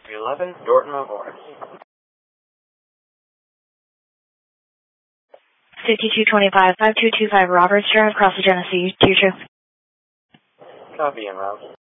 11, Dorton Memorial. 5225, 5225 Roberts Drive, across the Genesee, Q2. Copy, en route.